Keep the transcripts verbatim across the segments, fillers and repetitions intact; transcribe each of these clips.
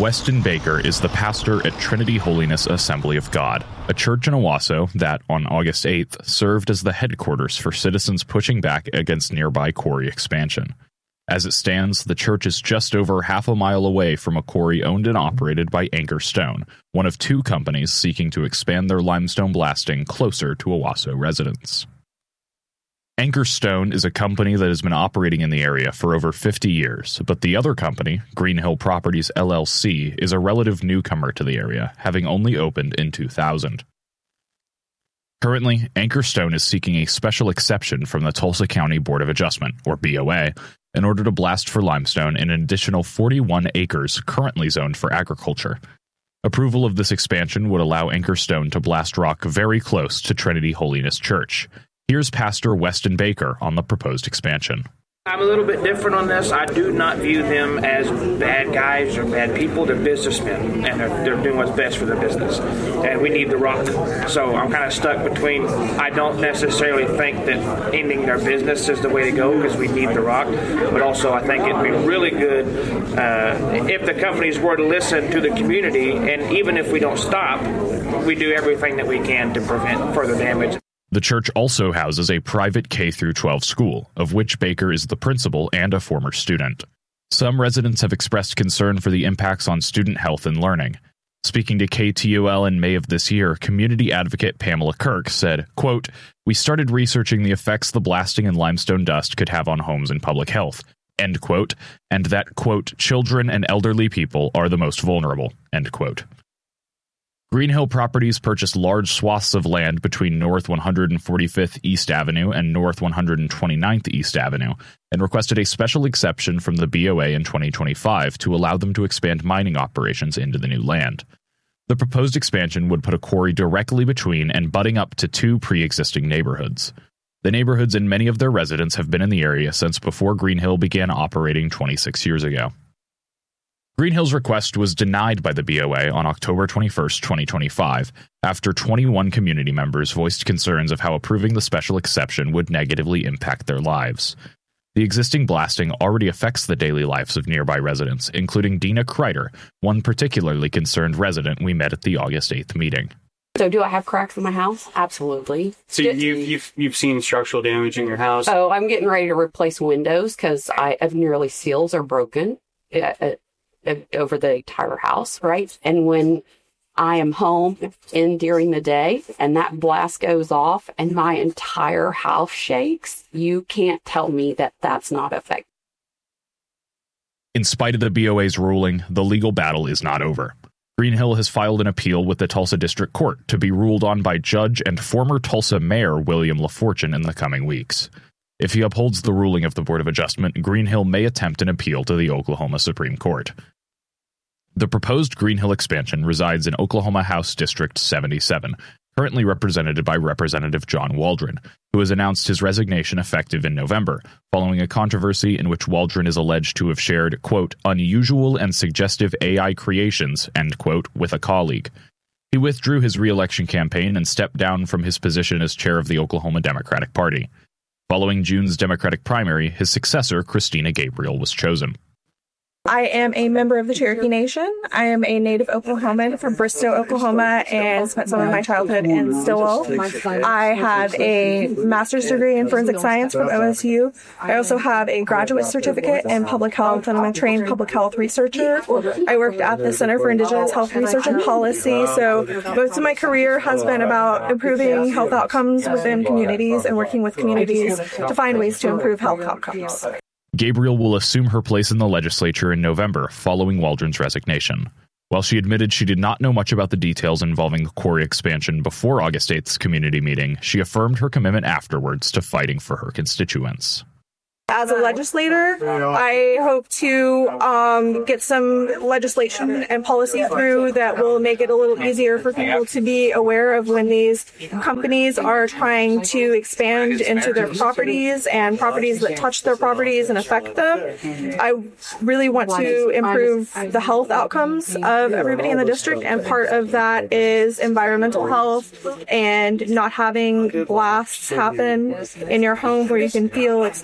Weston Baker is the pastor at Trinity Holiness Assembly of God, a church in Owasso that, on August eighth, served as the headquarters for citizens pushing back against nearby quarry expansion. As it stands, the church is just over half a mile away from a quarry owned and operated by Anchor Stone, one of two companies seeking to expand their limestone blasting closer to Owasso residents. Anchor Stone is a company that has been operating in the area for over fifty years, but the other company, Greenhill Properties L L C, is a relative newcomer to the area, having only opened in two thousand. Currently, Anchor Stone is seeking a special exception from the Tulsa County Board of Adjustment, or B O A, in order to blast for limestone in an additional forty-one acres currently zoned for agriculture. Approval of this expansion would allow Anchor Stone to blast rock very close to Trinity Holiness Church. Here's Pastor Weston Baker on the proposed expansion. I'm a little bit different on this. I do not view them as bad guys or bad people. They're businessmen, and they're, they're doing what's best for their business. And we need the rock. So I'm kind of stuck between, I don't necessarily think that ending their business is the way to go because we need the rock. But also I think it'd be really good uh, if the companies were to listen to the community, and even if we don't stop, we do everything that we can to prevent further damage. The church also houses a private K through twelve school, of which Baker is the principal and a former student. Some residents have expressed concern for the impacts on student health and learning. Speaking to K T O L in May of this year, community advocate Pamela Kirk said, quote, "We started researching the effects the blasting and limestone dust could have on homes and public health," end quote, and that, quote, "children and elderly people are the most vulnerable," end quote. Greenhill Properties purchased large swaths of land between North one hundred forty-fifth East Avenue and North one hundred twenty-ninth East Avenue and requested a special exception from the B O A in twenty twenty-five to allow them to expand mining operations into the new land. The proposed expansion would put a quarry directly between and butting up to two pre-existing neighborhoods. The neighborhoods and many of their residents have been in the area since before Greenhill began operating twenty-six years ago. Greenhill's request was denied by the B O A on October twenty-first, twenty twenty-five, after twenty-one community members voiced concerns of how approving the special exception would negatively impact their lives. The existing blasting already affects the daily lives of nearby residents, including Dina Kreider, one particularly concerned resident we met at the August eighth meeting. So do I have cracks in my house? Absolutely. So you've, you've, you've seen structural damage in your house? Oh, I'm getting ready to replace windows because I have nearly seals are broken. Uh, over the entire house, right? And when I am home in during the day and that blast goes off and my entire house shakes, you can't tell me that that's not effective. In spite of the B O A's ruling, the legal battle is not over. Greenhill has filed an appeal with the Tulsa District Court to be ruled on by Judge and former Tulsa Mayor William LaFortune in the coming weeks. If he upholds the ruling of the Board of Adjustment, Greenhill may attempt an appeal to the Oklahoma Supreme Court. The proposed Greenhill expansion resides in Oklahoma House District seventy-seven, currently represented by Representative John Waldron, who has announced his resignation effective in November, following a controversy in which Waldron is alleged to have shared, quote, "unusual and suggestive A I creations," end quote, with a colleague. He withdrew his re-election campaign and stepped down from his position as chair of the Oklahoma Democratic Party. Following June's Democratic primary, his successor, Christina Gabriel, was chosen. I am a member of the Cherokee Nation. I am a native Oklahoman from Bristow, Oklahoma, and spent some of my childhood in Stillwell. I have a master's degree in forensic science from O S U. I also have a graduate certificate in public health, and I'm a trained public health researcher. I worked at the Center for Indigenous Health Research and Policy, so most of my career has been about improving health outcomes within communities and working with communities to find ways to improve health outcomes. Gabriel will assume her place in the legislature in November, following Waldron's resignation. While she admitted she did not know much about the details involving the quarry expansion before August eighth's community meeting, she affirmed her commitment afterwards to fighting for her constituents. As a legislator, I hope to um, get some legislation and policy through that will make it a little easier for people to be aware of when these companies are trying to expand into their properties and properties that touch their properties and affect them. I really want to improve the health outcomes of everybody in the district, and part of that is environmental health and not having blasts happen in your home where you can feel explosions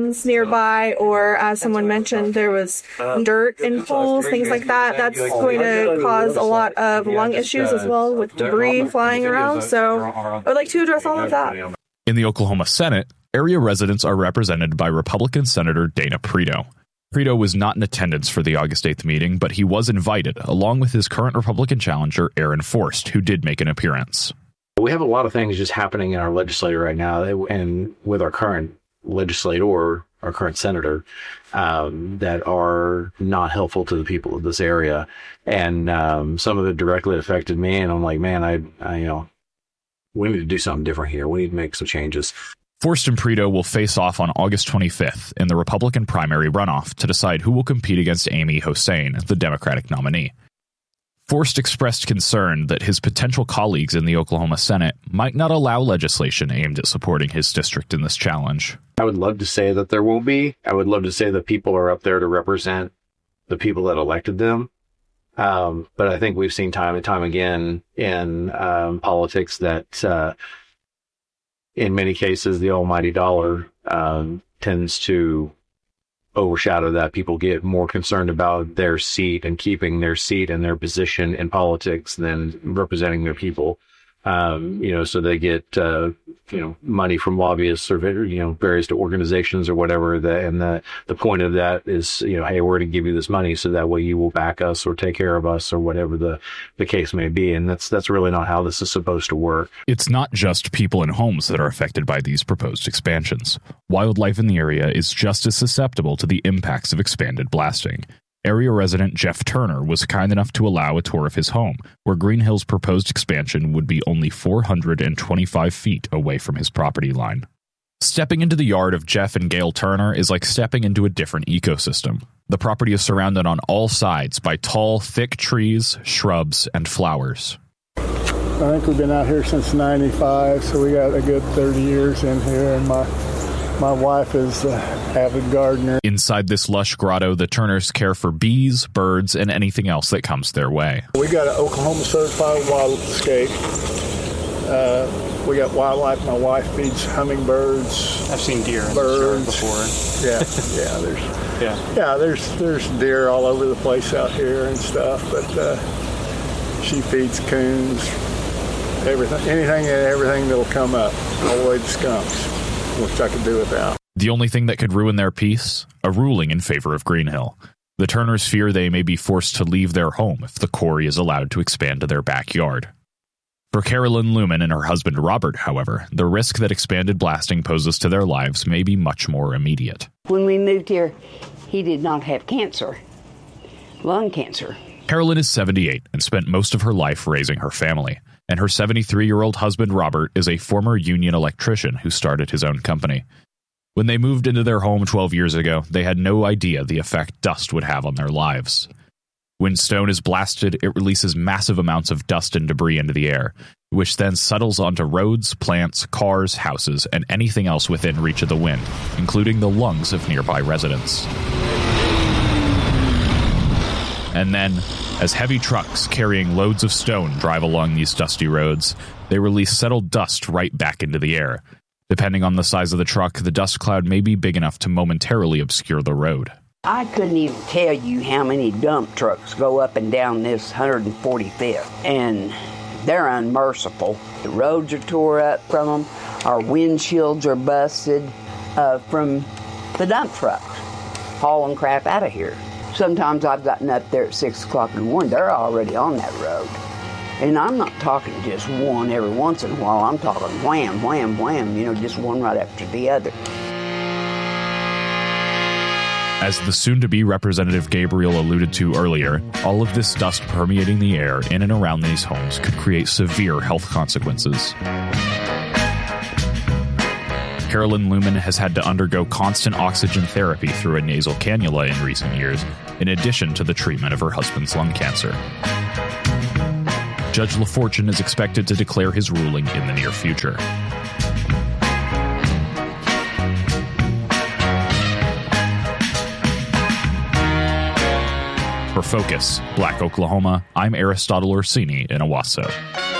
ponds nearby, or as someone mentioned, there was dirt in pools, things like that. That's going to cause a lot of lung issues as well with debris flying around. So I would like to address all of that. In the Oklahoma Senate, area residents are represented by Republican Senator Dana Preto. Preto was not in attendance for the August eighth meeting, but he was invited, along with his current Republican challenger, Aaron Forst, who did make an appearance. We have a lot of things just happening in our legislature right now, and with our current legislator, our current senator, um, that are not helpful to the people of this area. And um, some of it directly affected me, and I'm like, man, I, I, you know, we need to do something different here. We need to make some changes. Forst and Preto will face off on August twenty-fifth in the Republican primary runoff to decide who will compete against Amy Hossain, the Democratic nominee. Forst expressed concern that his potential colleagues in the Oklahoma Senate might not allow legislation aimed at supporting his district in this challenge. I would love to say that there will be. I would love to say that people are up there to represent the people that elected them. Um, but I think we've seen time and time again in um, politics that uh, in many cases, the almighty dollar um, tends to overshadow that. People get more concerned about their seat and keeping their seat and their position in politics than representing their people. Um, you know, so they get, uh, you know, money from lobbyists or, you know, various organizations or whatever. That, and the, the point of that is, you know, hey, we're going to give you this money so that way you will back us or take care of us or whatever the, the case may be. And that's, that's really not how this is supposed to work. It's not just people and homes that are affected by these proposed expansions. Wildlife in the area is just as susceptible to the impacts of expanded blasting. Area resident Jeff Turner was kind enough to allow a tour of his home, where Green Hill's proposed expansion would be only four hundred twenty-five feet away from his property line. Stepping into the yard of Jeff and Gail Turner is like stepping into a different ecosystem. The property is surrounded on all sides by tall, thick trees, shrubs, and flowers. I think we've been out here since ninety-five, so we got a good thirty years in here, and my My wife is an avid gardener. Inside this lush grotto, the Turners care for bees, birds, and anything else that comes their way. We got an Oklahoma certified wildlife. Uh, we got wildlife. My wife feeds hummingbirds. I've seen deer in birds the before. Yeah, yeah. There's yeah, yeah. There's there's deer all over the place out here and stuff. But uh, she feeds coons, everything, anything and everything that'll come up, all the way to skunks, which I could do without. The only thing that could ruin their peace? A ruling in favor of Green Hill. The Turners fear they may be forced to leave their home if the quarry is allowed to expand to their backyard. For Carolyn Lumen and her husband Robert, however, the risk that expanded blasting poses to their lives may be much more immediate. When we moved here, he did not have cancer, lung cancer. Carolyn is seventy-eight and spent most of her life raising her family. And her seventy-three-year-old husband, Robert, is a former union electrician who started his own company. When they moved into their home twelve years ago, they had no idea the effect dust would have on their lives. When stone is blasted, it releases massive amounts of dust and debris into the air, which then settles onto roads, plants, cars, houses, and anything else within reach of the wind, including the lungs of nearby residents. And then, as heavy trucks carrying loads of stone drive along these dusty roads, they release settled dust right back into the air. Depending on the size of the truck, the dust cloud may be big enough to momentarily obscure the road. I couldn't even tell you how many dump trucks go up and down this one hundred forty-fifth, and they're unmerciful. The roads are tore up from them, our windshields are busted uh, from the dump trucks hauling crap out of here. Sometimes I've gotten up there at six o'clock in the morning, they're already on that road. And I'm not talking just one every once in a while, I'm talking wham, wham, wham, you know, just one right after the other. As the soon-to-be Representative Gabriel alluded to earlier, all of this dust permeating the air in and around these homes could create severe health consequences. Carolyn Lumen has had to undergo constant oxygen therapy through a nasal cannula in recent years, in addition to the treatment of her husband's lung cancer. Judge LaFortune is expected to declare his ruling in the near future. For Focus, Black Oklahoma, I'm Aristotle Orsini in Owasso.